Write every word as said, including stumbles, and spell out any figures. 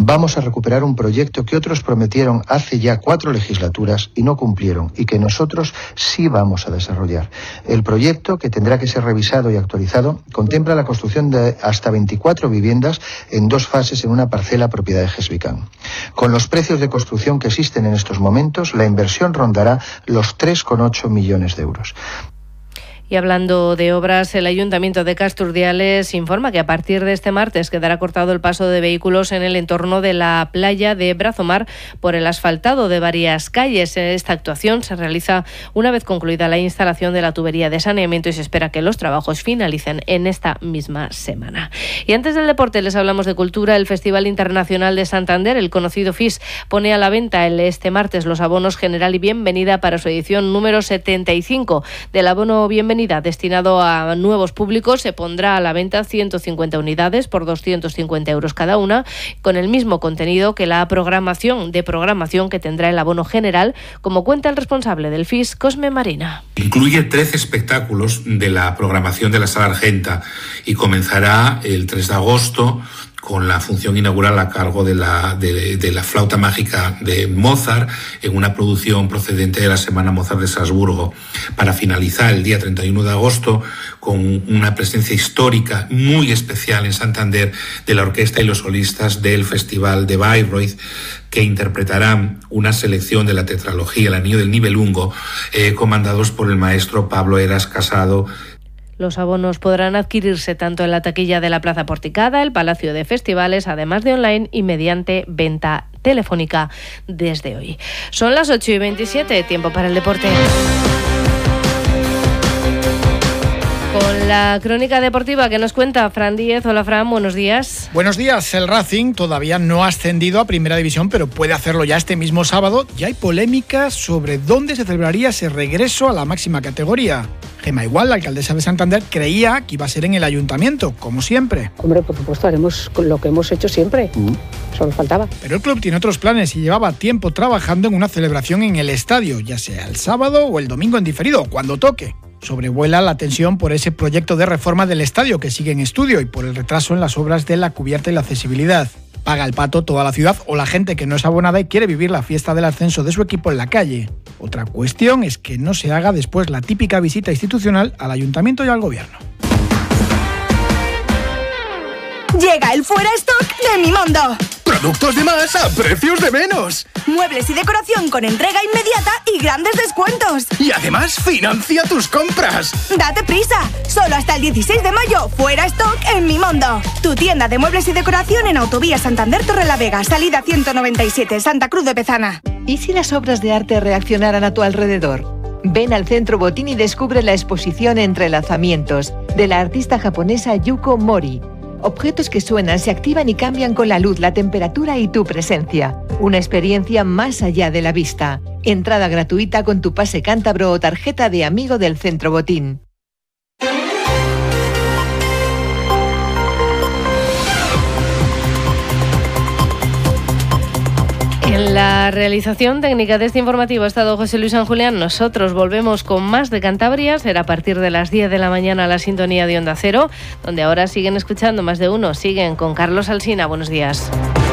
Vamos a recuperar un proyecto que otros prometieron hace ya cuatro legislaturas y no cumplieron, y que nosotros sí vamos a desarrollar. El proyecto, que tendrá que ser revisado y actualizado, contempla la construcción de hasta veinticuatro viviendas en dos fases en una parcela propiedad de Gesvican. Con los precios de construcción que existen en estos momentos, la inversión rondará los tres coma ocho millones de euros. Y hablando de obras, el Ayuntamiento de Casturdiales informa que a partir de este martes quedará cortado el paso de vehículos en el entorno de la playa de Brazomar por el asfaltado de varias calles. Esta actuación se realiza una vez concluida la instalación de la tubería de saneamiento y se espera que los trabajos finalicen en esta misma semana. Y antes del deporte les hablamos de cultura. El Festival Internacional de Santander, el conocido F I S, pone a la venta el este martes los abonos General y Bienvenida para su edición número setenta y cinco. Del abono Bienvenida destinado a nuevos públicos se pondrá a la venta ciento cincuenta unidades por doscientos cincuenta euros cada una, con el mismo contenido que la programación de programación que tendrá el abono general, como cuenta el responsable del F I S, Cosme Marina. Incluye trece espectáculos de la programación de la Sala Argenta y comenzará el tres de agosto con la función inaugural a cargo de la, de, de la flauta mágica de Mozart, en una producción procedente de la Semana Mozart de Salzburgo, para finalizar el día treinta y uno de agosto con una presencia histórica muy especial en Santander de la orquesta y los solistas del Festival de Bayreuth, que interpretarán una selección de la tetralogía El Anillo del Nibelungo, eh, comandados por el maestro Pablo Heras Casado. Los abonos podrán adquirirse tanto en la taquilla de la Plaza Porticada, el Palacio de Festivales, además de online y mediante venta telefónica desde hoy. Son las ocho y veintisiete, tiempo para el deporte. Con la crónica deportiva que nos cuenta Fran Díez. Hola Fran, buenos días. Buenos días. El Racing todavía no ha ascendido a Primera División, pero puede hacerlo ya este mismo sábado. Ya hay polémica sobre dónde se celebraría ese regreso a la máxima categoría. Gemma Igual, la alcaldesa de Santander, creía que iba a ser en el ayuntamiento, como siempre. Hombre, por supuesto, haremos lo que hemos hecho siempre. Mm. Solo faltaba. Pero el club tiene otros planes y llevaba tiempo trabajando en una celebración en el estadio, ya sea el sábado o el domingo en diferido, cuando toque. Sobrevuela la tensión por ese proyecto de reforma del estadio que sigue en estudio y por el retraso en las obras de la cubierta y la accesibilidad. Paga el pato toda la ciudad o la gente que no es abonada y quiere vivir la fiesta del ascenso de su equipo en la calle. Otra cuestión es que no se haga después la típica visita institucional al ayuntamiento y al gobierno. Llega el Fuera Stock de Mimondo. Productos de más a precios de menos. Muebles y decoración con entrega inmediata y grandes descuentos. Y además financia tus compras. Date prisa. Solo hasta el dieciséis de mayo, Fuera Stock en Mimondo. Tu tienda de muebles y decoración en Autovía Santander Torrelavega, salida ciento noventa y siete, Santa Cruz de Pezana. ¿Y si las obras de arte reaccionaran a tu alrededor? Ven al Centro Botín y descubre la exposición Entrelazamientos de la artista japonesa Yuko Mori. Objetos que suenan, se activan y cambian con la luz, la temperatura y tu presencia. Una experiencia más allá de la vista. Entrada gratuita con tu pase cántabro o tarjeta de amigo del Centro Botín. En la realización técnica de este informativo ha estado José Luis San Julián. Nosotros volvemos con más de Cantabria. Será a partir de las diez de la mañana la sintonía de Onda Cero, donde ahora siguen escuchando más de uno. Siguen con Carlos Alsina. Buenos días.